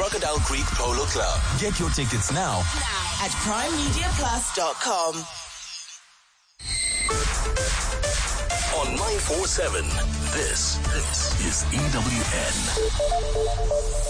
Crocodile Creek Polo Club. Get your tickets now at primemediaplus.com. On 947, this is EWN.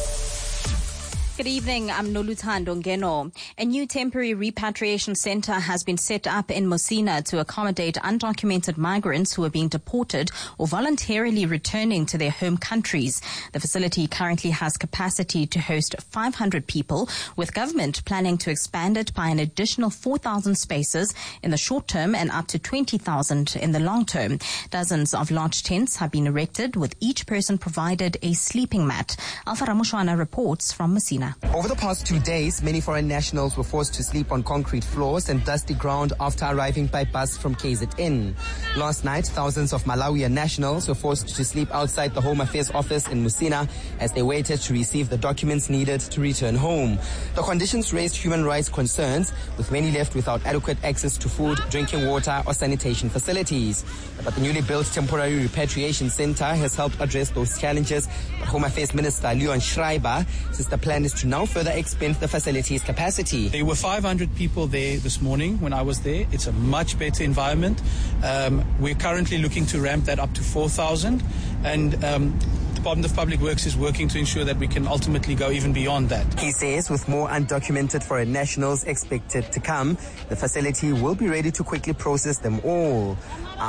Good evening, I'm Noluthando Ngeno. A new temporary repatriation center has been set up in Musina to accommodate undocumented migrants who are being deported or voluntarily returning to their home countries. The facility currently has capacity to host 500 people, with government planning to expand it by an additional 4,000 spaces in the short term and up to 20,000 in the long term. Dozens of large tents have been erected, with each person provided a sleeping mat. Alpha Ramushwana reports from Musina. Over the past 2 days, many foreign nationals were forced to sleep on concrete floors and dusty ground after arriving by bus from KZN. Last night, thousands of Malawian nationals were forced to sleep outside the Home Affairs office in Musina as they waited to receive the documents needed to return home. The conditions raised human rights concerns, with many left without adequate access to food, drinking water, or sanitation facilities. But the newly built temporary repatriation center has helped address those challenges. But Home Affairs Minister Leon Schreiber says the plan is to now further expand the facility's capacity. There were 500 people there this morning when I was there. It's a much better environment. We're currently looking to ramp that up to 4,000, and the Department of Public Works is working to ensure that we can ultimately go even beyond that. He says with more undocumented foreign nationals expected to come, the facility will be ready to quickly process them all.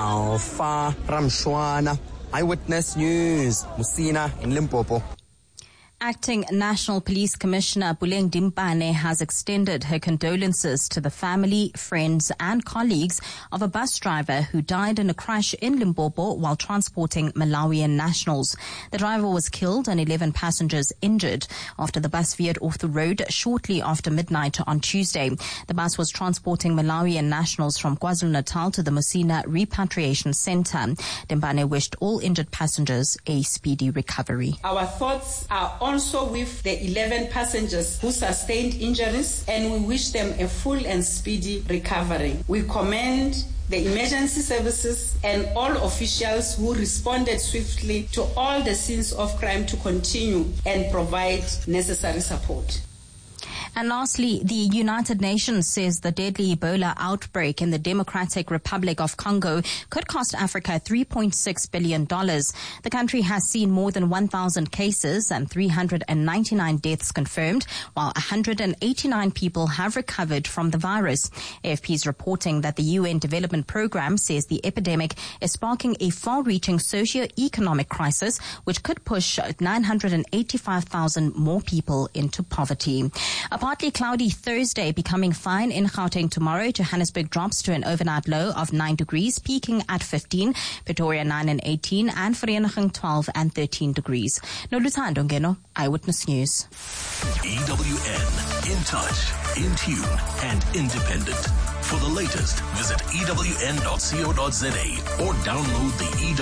Alpha Ramshwana, Eyewitness News, Musina in Limpopo. Acting National Police Commissioner Buleng Dimpane has extended her condolences to the family, friends and colleagues of a bus driver who died in a crash in Limpopo while transporting Malawian nationals. The driver was killed and 11 passengers injured after the bus veered off the road shortly after midnight on Tuesday. The bus was transporting Malawian nationals from KwaZulu-Natal to the Musina Repatriation Center. Dimpane wished all injured passengers a speedy recovery. Our thoughts are also with the 11 passengers who sustained injuries, and we wish them a full and speedy recovery. We commend the emergency services and all officials who responded swiftly to all the scenes of crime to continue and provide necessary support. And lastly, the United Nations says the deadly Ebola outbreak in the Democratic Republic of Congo could cost Africa $3.6 billion. The country has seen more than 1,000 cases and 399 deaths confirmed, while 189 people have recovered from the virus. AFP is reporting that the UN Development Programme says the epidemic is sparking a far-reaching socio-economic crisis, which could push 985,000 more people into poverty. A partly cloudy Thursday, becoming fine in Gauteng tomorrow. Johannesburg drops to an overnight low of 9 degrees, peaking at 15. Pretoria 9 and 18, and Vereeniging 12 and 13 degrees. Noluthando Ngeno, Eyewitness News. EWN, in touch, in tune, and independent. For the latest, visit ewn.co.za or download the EWN